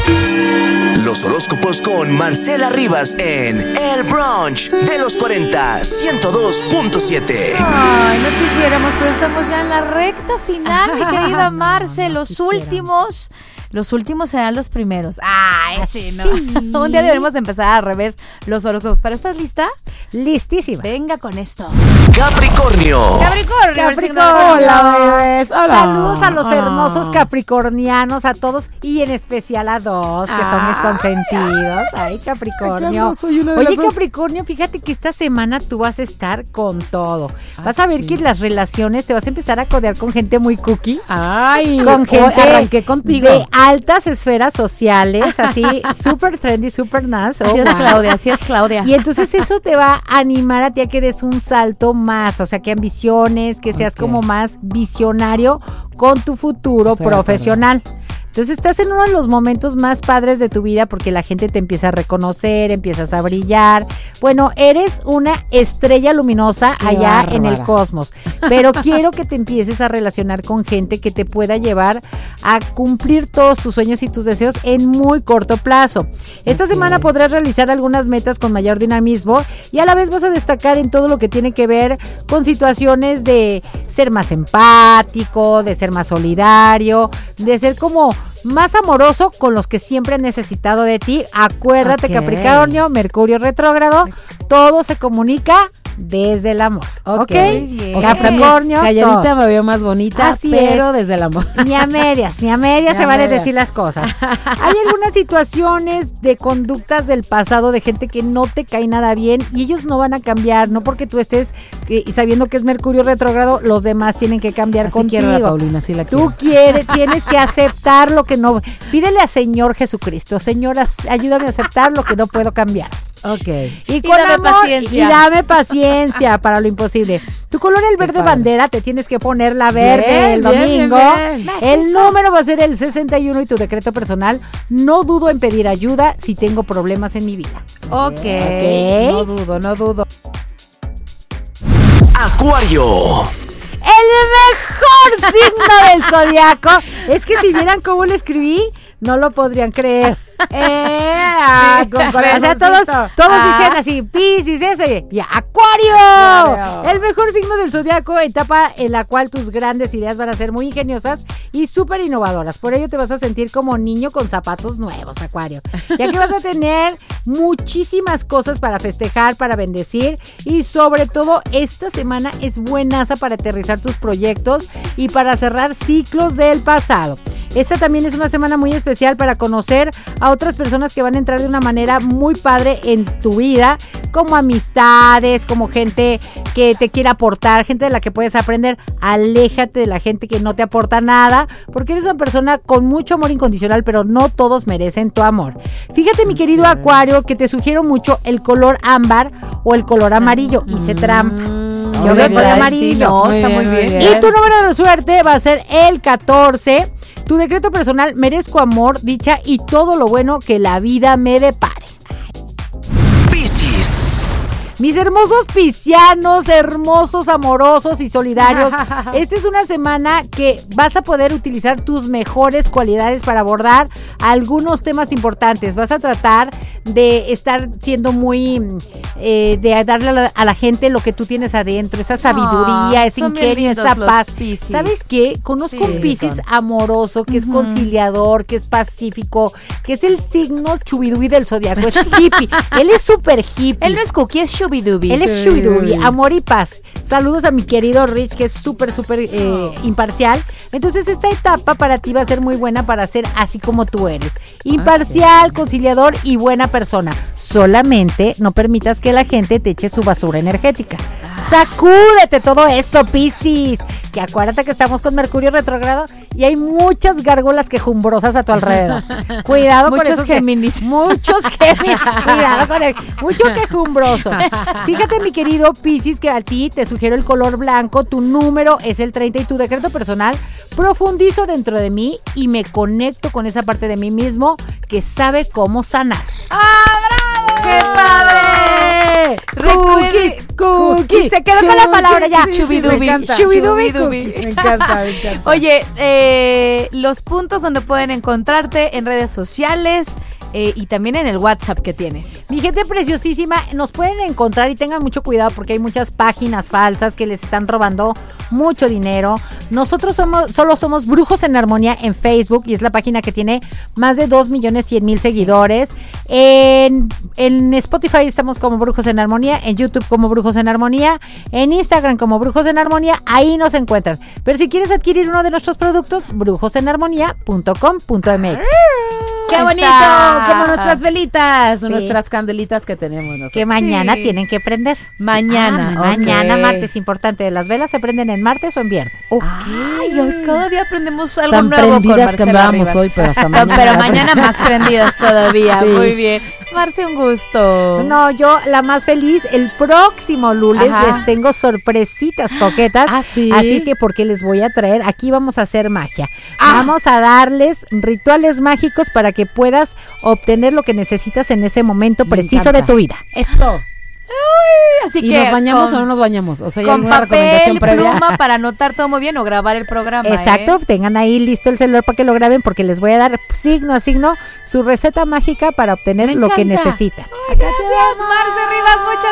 Los horóscopos con Marcela Rivas en El Brunch de los 40, 102.7. Ay, no quisiéramos, pero estamos ya en la recta final, mi querida Marce. Los últimos serán los primeros. Ay, sí, ¿no? Un día deberemos empezar al revés los horóscopos. ¿Pero estás lista? Listísima. Venga con esto. Capricornio. Hola, bebés. Hola. Saludos a los hermosos capricornianos, a todos y en especial a dos, que son mis consentidos. Ay, Capricornio. Oye, Capricornio, fíjate que esta semana tú vas a estar con todo. Vas a ver que las relaciones te vas a empezar a codear con gente muy cookie. Ay, con gente arranqué contigo. De altas esferas sociales, así, súper trendy, súper nice. Así es, Claudia. Y entonces eso te va a animar a ti a que des un salto más, o sea, que ambiciones, que seas como más visionario con tu futuro profesional. Entonces estás en uno de los momentos más padres de tu vida porque la gente te empieza a reconocer, empiezas a brillar. Bueno, eres una estrella luminosa allá en el cosmos, pero quiero que te empieces a relacionar con gente que te pueda llevar a cumplir todos tus sueños y tus deseos en muy corto plazo. Esta semana podrás realizar algunas metas con mayor dinamismo y a la vez vas a destacar en todo lo que tiene que ver con situaciones de ser más empático, de ser más solidario, de ser como más amoroso con los que siempre han necesitado de ti. Acuérdate, Capricornio, Mercurio retrógrado, todo se comunica desde el amor. ¿Ok? Capricornio, calladita me veo más bonita, así pero es. desde el amor. Ni a medias se vale decir las cosas. Hay algunas situaciones de conductas del pasado de gente que no te cae nada bien y ellos no van a cambiar, no porque tú estés sabiendo que es Mercurio retrógrado, los demás tienen que cambiar así contigo. Quiero a la Paulina, así la quiero. Tú tienes que aceptar lo que no. Pídele a Señor Jesucristo, Señor, ayúdame a aceptar lo que no puedo cambiar. Ok. Y con dame amor, paciencia. Y dame paciencia para lo imposible. Tu color es el verde bandera, te tienes que poner la verde el domingo. Bien. El número va a ser el 61 y tu decreto personal. No dudo en pedir ayuda si tengo problemas en mi vida. Ok. No dudo. Acuario. El mejor signo del zodiaco. Es que si vieran cómo lo escribí, no lo podrían creer. O sea, todos dicen así, Piscis, ese, y Acuario. El mejor signo del zodiaco, etapa en la cual tus grandes ideas van a ser muy ingeniosas y súper innovadoras. Por ello te vas a sentir como niño con zapatos nuevos, Acuario. Ya que vas a tener muchísimas cosas para festejar, para bendecir y sobre todo esta semana es buenaza para aterrizar tus proyectos y para cerrar ciclos del pasado. Esta también es una semana muy especial para conocer a otras personas que van a entrar de una manera muy padre en tu vida, como amistades, como gente que te quiere aportar, gente de la que puedes aprender. Aléjate de la gente que no te aporta nada, porque eres una persona con mucho amor incondicional, pero no todos merecen tu amor. Fíjate, mi querido Acuario, que te sugiero mucho el color ámbar o el color amarillo. Hice trampa. Yo veo el color amarillo. Sí, está muy bien. Y tu número de suerte va a ser el 14. Tu decreto personal: merezco amor, dicha y todo lo bueno que la vida me depare. Piscis. Mis hermosos piscianos, hermosos, amorosos y solidarios, esta es una semana que vas a poder utilizar tus mejores cualidades para abordar algunos temas importantes. Vas a tratar de estar siendo muy, de darle a la gente lo que tú tienes adentro, esa sabiduría, ese ingenio, esa paz. ¿Sabes qué? Conozco un Piscis amoroso, que es conciliador, que es pacífico, que es el signo chubidubi del zodiaco, es hippie. Él es súper hippie. Él no es cookie, es shubidubi. Él es shubidubi, amor y paz. Saludos a mi querido Rich, que es súper imparcial. Entonces esta etapa para ti va a ser muy buena para ser así como tú eres. Imparcial, conciliador y buena persona. Solamente no permitas que la gente te eche su basura energética. Sacúdete todo eso, Piscis. Que acuérdate que estamos con Mercurio retrógrado y hay muchas gárgolas quejumbrosas a tu alrededor. Cuidado con esos Géminis. Muchos Géminis. Cuidado con él. Mucho quejumbroso. Fíjate, mi querido Piscis, que a ti te sugiero el color blanco. Tu número es el 30 y tu decreto personal: profundizo dentro de mí y me conecto con esa parte de mí mismo que sabe cómo sanar. ¡Ah, bravo! ¡Qué padre! Cookie. Se quedó con la palabra ya. Chubidubi. Me encanta. Chubidubi. Cookies. Me encanta, me encanta. Oye, los puntos donde pueden encontrarte en redes sociales y también en el WhatsApp que tienes. Mi gente preciosísima, nos pueden encontrar y tengan mucho cuidado porque hay muchas páginas falsas que les están robando mucho dinero. Nosotros solo somos Brujos en Armonía en Facebook y es la página que tiene más de 2,100,000 seguidores. En Spotify estamos como Brujos en Armonía, en YouTube como Brujos en Armonía, en Instagram como Brujos en Armonía, ahí nos encuentran. Pero si quieres adquirir uno de nuestros productos, brujosenarmonía.com.mx. ¡Qué Ahí bonito! está. Como nuestras velitas, Sí. nuestras candelitas que tenemos nosotros. Que mañana Sí. tienen que prender. Mañana. Mañana, ok. martes, importante. Las velas se prenden en martes o en viernes. Ay, hoy cada día aprendemos algo Tan nuevo con prendidas que Marcela andábamos Rivas. hoy, pero hasta No, mañana. pero mañana más prendidas todavía. Sí. Muy bien. Marce, un gusto. No, yo la más feliz. El próximo lunes Ajá. les tengo sorpresitas coquetas. Ah, ¿sí? Así es que porque les voy a traer, aquí vamos a hacer magia. Ah. Vamos a darles rituales mágicos para que puedas obtener lo que necesitas en ese momento Me preciso encanta. de tu vida. Eso. Así ¿Y que nos bañamos con, o no nos bañamos? O sea, ¿hay con alguna recomendación papel, previa? pluma para anotar todo muy bien o grabar el programa. Exacto, tengan ahí listo el celular para que lo graben porque les voy a dar signo a signo su receta mágica para obtener Me lo que encanta. necesitan. Gracias, Marce Rivas. Muchas